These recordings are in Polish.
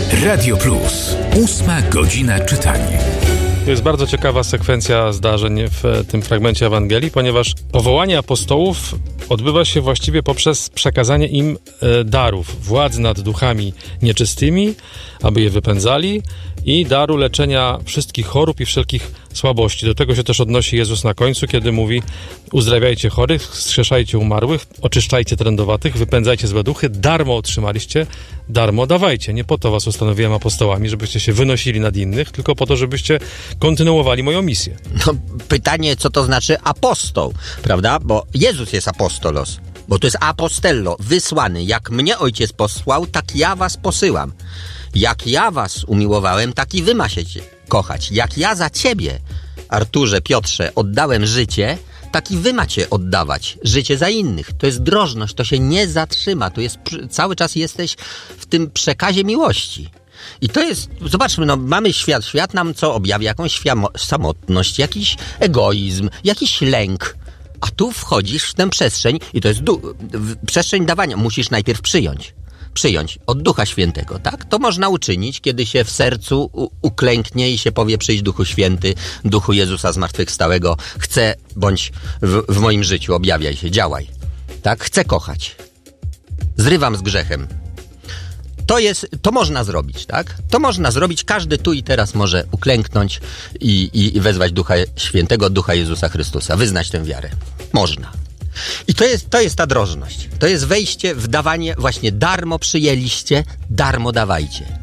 Radio Plus. 8 godzina czytania. To jest bardzo ciekawa sekwencja zdarzeń w tym fragmencie Ewangelii, ponieważ powołanie apostołów odbywa się właściwie poprzez przekazanie im darów, władzy nad duchami nieczystymi, aby je wypędzali, i daru leczenia wszystkich chorób i wszelkich słabości. Do tego się też odnosi Jezus na końcu, kiedy mówi: uzdrawiajcie chorych, wskrzeszajcie umarłych, oczyszczajcie trędowatych, wypędzajcie złe duchy, darmo otrzymaliście, darmo dawajcie. Nie po to was ustanowiłem apostołami, żebyście się wynosili nad innych, tylko po to, żebyście kontynuowali moją misję. No, pytanie, co to znaczy apostoł, prawda? Bo Jezus jest apostolos, bo to jest apostello, wysłany. Jak mnie Ojciec posłał, tak ja was posyłam. Jak ja was umiłowałem, tak i wy macie kochać. Jak ja za ciebie, Arturze, Piotrze, oddałem życie, tak i wy macie oddawać życie za innych. To jest drożność, to się nie zatrzyma. To jest, cały czas jesteś w tym przekazie miłości. I to jest, zobaczmy, no mamy świat nam co objawia? Jakąś samotność, jakiś egoizm, jakiś lęk. A tu wchodzisz w tę przestrzeń i to jest przestrzeń dawania. Musisz najpierw przyjąć od Ducha Świętego, tak? To można uczynić, kiedy się w sercu uklęknie i się powie: przyjdź Duchu Święty, Duchu Jezusa zmartwychwstałego, chcę, bądź w moim życiu, objawiaj się, działaj, tak? Chcę kochać, zrywam z grzechem. To można zrobić, tak? To można zrobić, każdy tu i teraz może uklęknąć i wezwać Ducha Świętego, Ducha Jezusa Chrystusa, wyznać tę wiarę. Można. I to jest ta drożność. To jest wejście w dawanie, właśnie darmo przyjęliście, darmo dawajcie.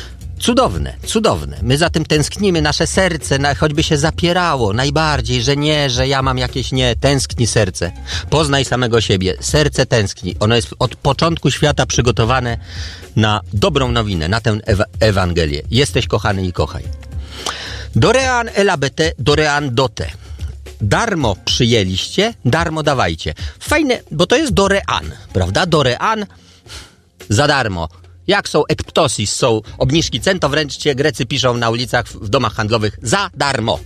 Cudowne. My za tym tęsknimy, nasze serce choćby się zapierało najbardziej, że nie, że ja mam jakieś nie. Tęskni serce. Poznaj samego siebie. Serce tęskni. Ono jest od początku świata przygotowane na dobrą nowinę, na tę Ewangelię. Jesteś kochany i kochaj. Dorean elabete, dorean dote. Darmo przyjęliście, darmo dawajcie. Fajne, bo to jest dorean, prawda? Dorean za darmo. Jak są ekptosis, są obniżki cen, to wręcz Grecy piszą na ulicach, w domach handlowych: za darmo.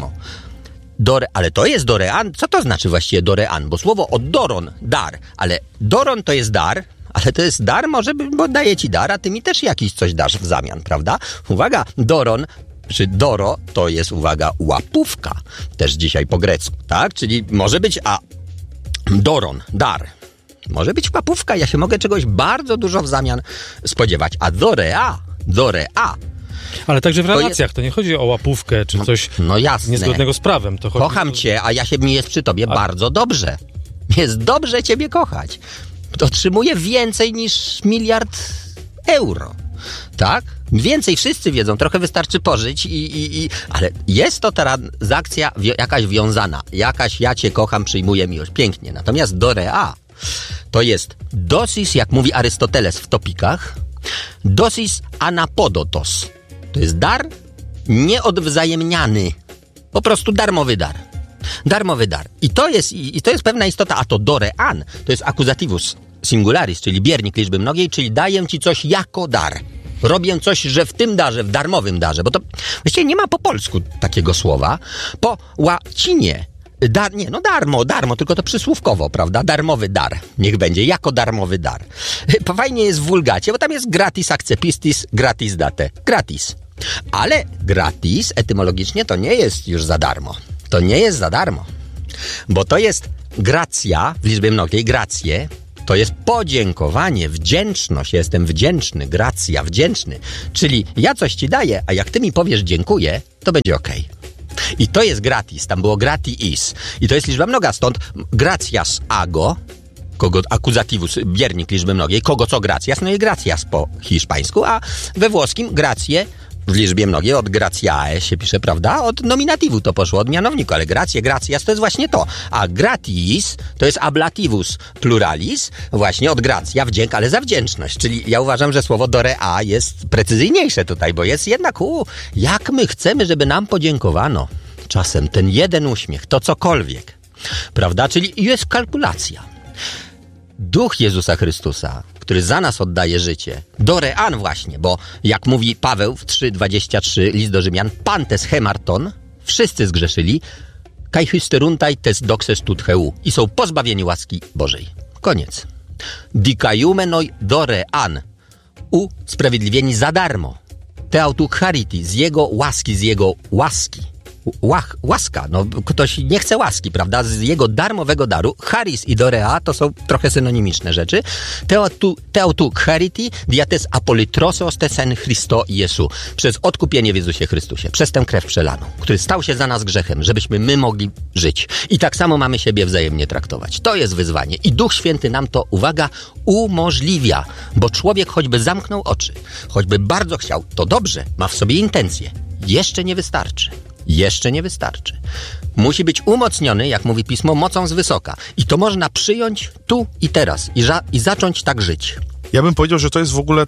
Ale to jest dorean. Co to znaczy właściwie dorean? Bo słowo od doron, dar, ale doron to jest dar, ale to jest dar, bo daję ci dar, a ty mi też jakiś coś dasz w zamian, prawda? Uwaga, doron czy doro to jest, uwaga, łapówka. Też dzisiaj po grecku, tak? Czyli może być doron, dar. Może być łapówka, ja się mogę czegoś bardzo dużo w zamian spodziewać. A dorea. Ale także w relacjach to nie chodzi o łapówkę czy coś niezgodnego z prawem. To chodzi Kocham cię, a mi jest przy tobie bardzo dobrze. Jest dobrze ciebie kochać. Otrzymuję więcej niż 1 miliard euro. Tak? Więcej wszyscy wiedzą, trochę wystarczy pożyć ale jest to transakcja jakaś wiązana. Jakaś ja cię kocham, przyjmuję miłość. Pięknie. Natomiast dorea to jest dosis, jak mówi Arystoteles w Topikach, dosis anapodotos. To jest dar nieodwzajemniany. Po prostu darmowy dar. Darmowy dar. I to jest pewna istota, a to dorean to jest accusativus singularis, czyli biernik liczby mnogiej, czyli daję ci coś jako dar. Robię coś, że w tym darze, w darmowym darze, bo to właściwie nie ma po polsku takiego słowa. Po łacinie darmo, tylko to przysłówkowo, prawda? Darmowy dar. Niech będzie, jako darmowy dar. Fajnie jest w wulgacie, bo tam jest gratis accepistis, gratis date. Gratis. Ale gratis etymologicznie to nie jest już za darmo. To nie jest za darmo. Bo to jest gracja w liczbie mnogiej, gracje. To jest podziękowanie, wdzięczność. Ja jestem wdzięczny, gracja, wdzięczny. Czyli ja coś ci daję, a jak ty mi powiesz dziękuję, to będzie okej. I to jest gratis, tam było gratiis. I to jest liczba mnoga, stąd gratias ago, kogo accusativus, biernik liczby mnogiej, kogo co gratias, no i gratias po hiszpańsku, a we włoskim gracje w liczbie mnogiej od gratiae się pisze, prawda? Od nominativu to poszło, od mianowniku, ale gratias to jest właśnie to. A gratis to jest ablativus pluralis, właśnie od gratia, wdzięk, ale za wdzięczność. Czyli ja uważam, że słowo dorea jest precyzyjniejsze tutaj, bo jest jednak, jak my chcemy, żeby nam podziękowano. Czasem ten jeden uśmiech, to cokolwiek, prawda? Czyli jest kalkulacja. Duch Jezusa Chrystusa, który za nas oddaje życie, dorean właśnie, bo jak mówi Paweł w 3:23 list do Rzymian, pantes hemarton, wszyscy zgrzeszyli, kai hysteruntai tes doxes tut heu i są pozbawieni łaski Bożej. Koniec. Dikaiumenoi dorean usprawiedliwieni za darmo. Theautuk charity, z jego łaski. Łaska, no ktoś nie chce łaski, prawda? Z jego darmowego daru. Charis i dorea to są trochę synonimiczne rzeczy. Theautuk charity, diates apolitrosos tesen Christo Jesu. Przez odkupienie w Jezusie Chrystusie. Przez tę krew przelaną, który stał się za nas grzechem, żebyśmy my mogli żyć. I tak samo mamy siebie wzajemnie traktować. To jest wyzwanie. I Duch Święty nam to, uwaga, umożliwia. Bo człowiek choćby zamknął oczy, choćby bardzo chciał, to dobrze, ma w sobie intencje. Jeszcze nie wystarczy. Jeszcze nie wystarczy. Musi być umocniony, jak mówi Pismo, mocą z wysoka. I to można przyjąć tu i teraz. I zacząć tak żyć. Ja bym powiedział, że to jest w ogóle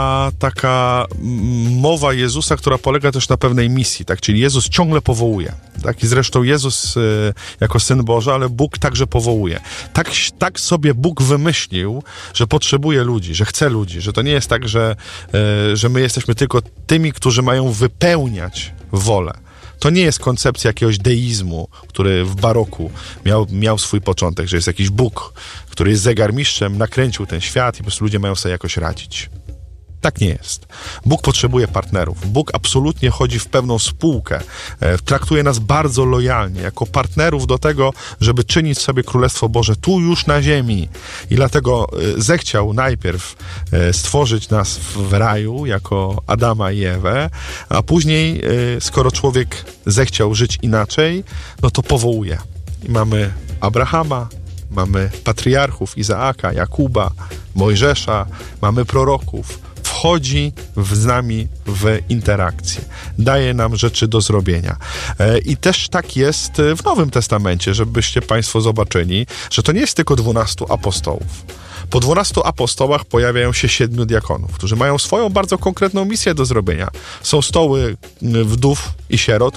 taka mowa Jezusa, która polega też na pewnej misji, tak? Czyli Jezus ciągle powołuje. Tak? I zresztą Jezus jako Syn Boży, ale Bóg także powołuje. Tak sobie Bóg wymyślił, że potrzebuje ludzi, że chce ludzi, że to nie jest tak, że my jesteśmy tylko tymi, którzy mają wypełniać wolę. To nie jest koncepcja jakiegoś deizmu, który w baroku miał swój początek, że jest jakiś Bóg, który jest zegarmistrzem, nakręcił ten świat i po prostu ludzie mają sobie jakoś radzić. Tak nie jest. Bóg potrzebuje partnerów. Bóg absolutnie chodzi w pewną spółkę. Traktuje nas bardzo lojalnie, jako partnerów do tego, żeby czynić sobie Królestwo Boże tu już na ziemi. I dlatego zechciał najpierw stworzyć nas w raju, jako Adama i Ewę, a później, skoro człowiek zechciał żyć inaczej, no to powołuje. I mamy Abrahama, mamy patriarchów Izaaka, Jakuba, Mojżesza, mamy proroków. Wchodzi z nami w interakcję. Daje nam rzeczy do zrobienia. I też tak jest w Nowym Testamencie, żebyście Państwo zobaczyli, że to nie jest tylko 12 apostołów. Po 12 apostołach pojawiają się 7 diakonów, którzy mają swoją bardzo konkretną misję do zrobienia. Są stoły wdów i sierot,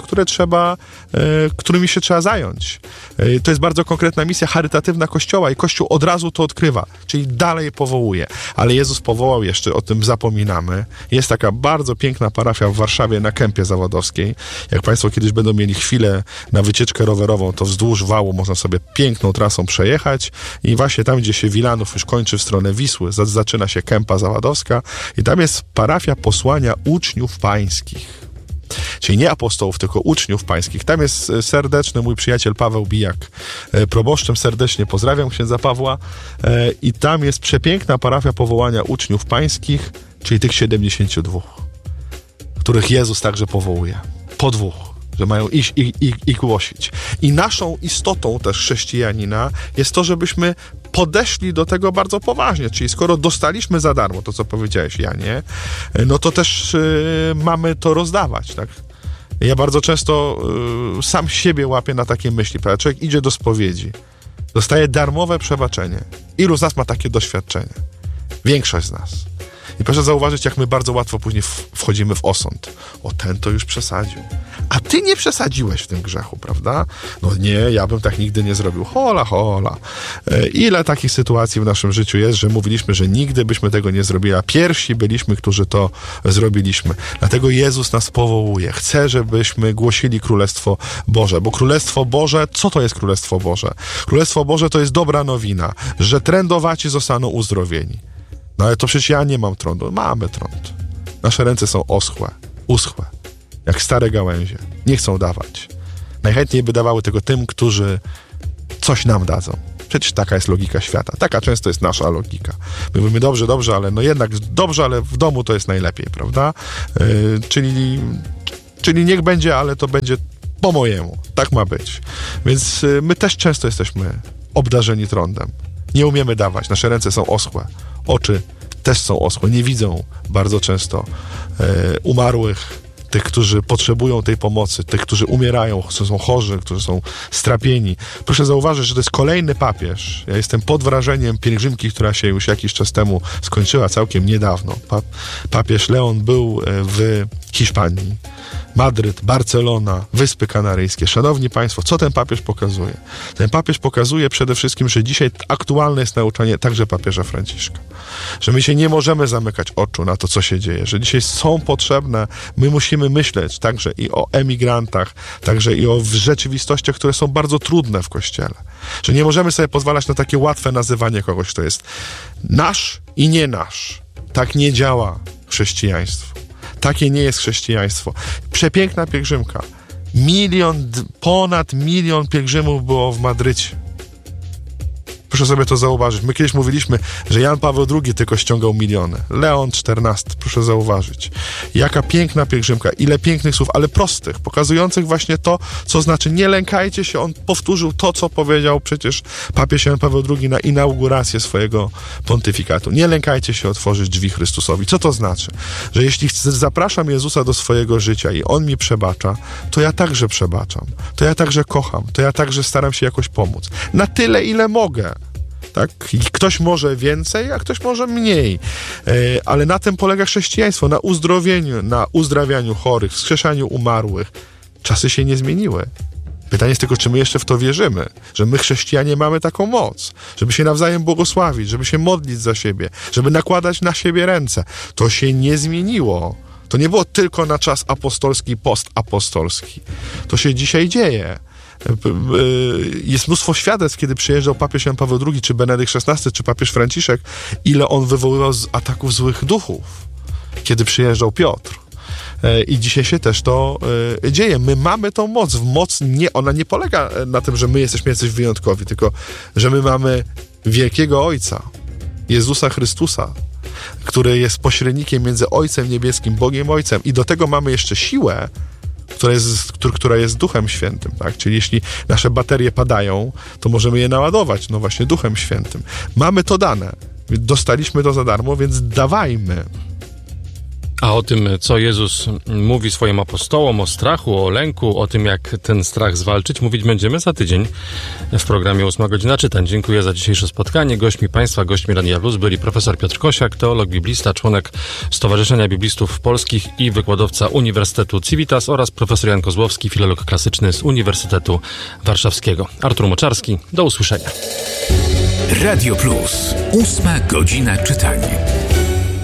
którymi się trzeba zająć. To jest bardzo konkretna misja charytatywna Kościoła i Kościół od razu to odkrywa, czyli dalej powołuje. Ale Jezus powołał jeszcze, o tym zapominamy. Jest taka bardzo piękna parafia w Warszawie na Kępie Zawodowskiej. Jak Państwo kiedyś będą mieli chwilę na wycieczkę rowerową, to wzdłuż wału można sobie piękną trasą przejechać i właśnie tam, gdzie się Wilanów już kończy w stronę Wisły, zaczyna się Kępa Zawodowska i tam jest parafia posłania uczniów pańskich. Czyli nie apostołów, tylko uczniów pańskich. Tam jest serdeczny mój przyjaciel Paweł Bijak, proboszczem. Serdecznie pozdrawiam księdza Pawła. I tam jest przepiękna parafia powołania uczniów pańskich, czyli tych 72, których Jezus także powołuje. Po 2, że mają iść i głosić. I naszą istotą też chrześcijanina jest to, żebyśmy podeszli do tego bardzo poważnie, czyli skoro dostaliśmy za darmo to, co powiedziałeś, Janie, no to też mamy to rozdawać, tak? Ja bardzo często sam siebie łapię na takie myśli, prawda? Człowiek idzie do spowiedzi, dostaje darmowe przebaczenie. Ilu z nas ma takie doświadczenie? Większość z nas. I proszę zauważyć, jak my bardzo łatwo później wchodzimy w osąd. O, ten to już przesadził. A ty nie przesadziłeś w tym grzechu, prawda? No nie, ja bym tak nigdy nie zrobił. Hola. Ile takich sytuacji w naszym życiu jest, że mówiliśmy, że nigdy byśmy tego nie zrobili, a pierwsi byliśmy, którzy to zrobiliśmy. Dlatego Jezus nas powołuje. Chce, żebyśmy głosili Królestwo Boże. Bo Królestwo Boże, co to jest Królestwo Boże? Królestwo Boże to jest dobra nowina, że trędowaci zostaną uzdrowieni. No ale to przecież ja nie mam trądu. Mamy trąd. Nasze ręce są uschłe, jak stare gałęzie. Nie chcą dawać. Najchętniej by dawały tego tym, którzy coś nam dadzą. Przecież taka jest logika świata. Taka często jest nasza logika. My mówimy dobrze, ale no jednak dobrze, ale w domu to jest najlepiej, prawda? Czyli niech będzie, ale to będzie po mojemu. Tak ma być. Więc my też często jesteśmy obdarzeni trądem. Nie umiemy dawać. Nasze ręce są oschłe. Oczy też są oschłe. Nie widzą bardzo często umarłych, tych, którzy potrzebują tej pomocy, tych, którzy umierają, którzy są chorzy, którzy są strapieni. Proszę zauważyć, że to jest kolejny papież. Ja jestem pod wrażeniem pielgrzymki, która się już jakiś czas temu skończyła, całkiem niedawno. Papież Leon był w Hiszpanii Madryt, Barcelona, Wyspy Kanaryjskie. Szanowni Państwo, co ten papież pokazuje? Ten papież pokazuje przede wszystkim, że dzisiaj aktualne jest nauczanie także papieża Franciszka. Że my się nie możemy zamykać oczu na to, co się dzieje. Że dzisiaj są potrzebne, my musimy myśleć także i o emigrantach, także i o rzeczywistościach, które są bardzo trudne w Kościele. Że nie możemy sobie pozwalać na takie łatwe nazywanie kogoś, kto jest nasz i nie nasz. Tak nie działa chrześcijaństwo. Takie nie jest chrześcijaństwo. Przepiękna pielgrzymka. Ponad 1 milion pielgrzymów było w Madrycie. Proszę sobie to zauważyć. My kiedyś mówiliśmy, że Jan Paweł II tylko ściągał miliony. Leon XIV, proszę zauważyć. Jaka piękna pielgrzymka, ile pięknych słów, ale prostych, pokazujących właśnie to, co znaczy nie lękajcie się. On powtórzył to, co powiedział przecież papież Jan Paweł II na inaugurację swojego pontyfikatu. Nie lękajcie się otworzyć drzwi Chrystusowi. Co to znaczy? Że jeśli zapraszam Jezusa do swojego życia i On mi przebacza, to ja także przebaczam. To ja także kocham. To ja także staram się jakoś pomóc. Na tyle, ile mogę. Tak? I ktoś może więcej, a ktoś może mniej. Ale na tym polega chrześcijaństwo. Na uzdrowieniu, na uzdrawianiu chorych, wskrzeszaniu umarłych. Czasy się nie zmieniły. Pytanie jest tylko, czy my jeszcze w to wierzymy, że my chrześcijanie mamy taką moc, żeby się nawzajem błogosławić, żeby się modlić za siebie, żeby nakładać na siebie ręce. To się nie zmieniło. To nie było tylko na czas apostolski i postapostolski. To się dzisiaj dzieje. Jest mnóstwo świadectw, kiedy przyjeżdżał papież Jan Paweł II, czy Benedykt XVI, czy papież Franciszek, ile on wywoływał z ataków złych duchów, kiedy przyjeżdżał Piotr. I dzisiaj się też to dzieje. My mamy tą moc. Ona nie polega na tym, że my jesteśmy jacyś wyjątkowi, tylko że my mamy wielkiego Ojca, Jezusa Chrystusa, który jest pośrednikiem między Ojcem Niebieskim, Bogiem Ojcem. I do tego mamy jeszcze siłę, która jest Duchem Świętym, tak? Czyli jeśli nasze baterie padają, to możemy je naładować, no właśnie Duchem Świętym. Mamy to dane. Dostaliśmy to za darmo, więc dawajmy. A o tym, co Jezus mówi swoim apostołom, o strachu, o lęku, o tym, jak ten strach zwalczyć, mówić będziemy za tydzień w programie 8 godzina czytań. Dziękuję za dzisiejsze spotkanie. Gośćmi Radia Plus byli profesor Piotr Kosiak, teolog biblista, członek Stowarzyszenia Biblistów Polskich i wykładowca Uniwersytetu Civitas oraz profesor Jan Kozłowski, filolog klasyczny z Uniwersytetu Warszawskiego. Artur Moczarski, do usłyszenia. Radio Plus, 8 godzina czytań.